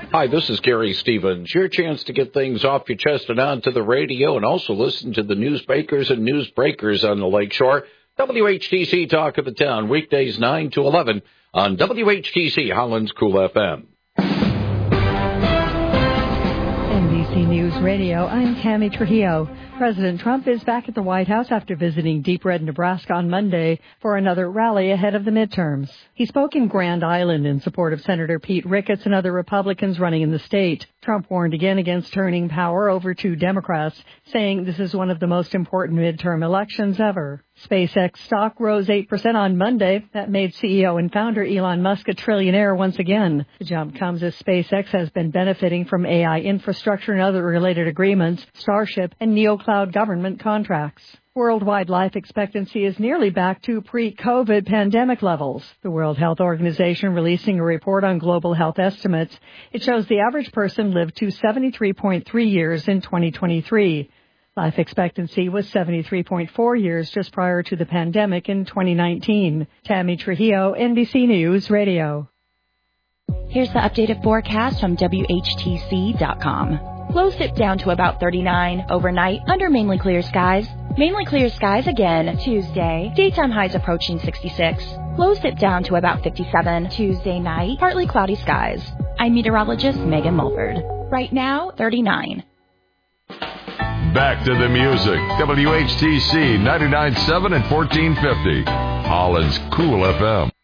Hi, this is Gary Stevens. Your chance to get things off your chest and onto the radio, and also listen to the newsmakers and newsbreakers on the Lakeshore. WHTC Talk of the Town, weekdays 9 to 11 on WHTC Holland's Cool FM. NBC News Radio, I'm Tammy Trujillo. President Trump is back at the White House after visiting Deep Red, Nebraska on Monday for another rally ahead of the midterms. He spoke in Grand Island in support of Senator Pete Ricketts and other Republicans running in the state. Trump warned again against turning power over to Democrats, saying this is one of the most important midterm elections ever. SpaceX stock rose 8% on Monday. That made CEO and founder Elon Musk a trillionaire once again. The jump comes as SpaceX has been benefiting from AI infrastructure and other related agreements, Starship, and NeoCloud government contracts. Worldwide life expectancy is nearly back to pre-COVID pandemic levels. The World Health Organization releasing a report on global health estimates. It shows the average person lived to 73.3 years in 2023. Life expectancy was 73.4 years just prior to the pandemic in 2019. Tammy Trujillo, NBC News Radio. Here's the updated forecast from WHTC.com. Lows dip down to about 39 overnight under mainly clear skies. Mainly clear skies again Tuesday. Daytime highs approaching 66. Lows dip down to about 57 Tuesday night. Partly cloudy skies. I'm meteorologist Megan Mulford. Right now, 39. Back to the music. WHTC 99.7 and 1450. Holland's Cool FM.